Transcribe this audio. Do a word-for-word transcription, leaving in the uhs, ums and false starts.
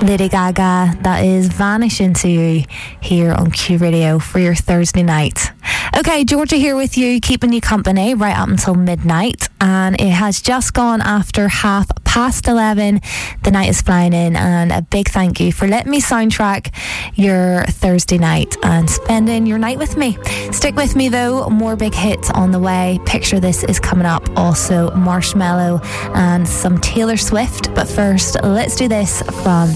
Lady Gaga, that is Vanish Into You here on Q Radio for your Thursday night. Okay, Georgia here with you, keeping you company right up until midnight, and it has just gone after half past eleven. The night is flying in, and a big thank you for letting me soundtrack your Thursday night and spending your night with me. Stick with me though, more big hits on the way. Picture This is coming up, also Marshmello and some Taylor Swift, but first let's do this from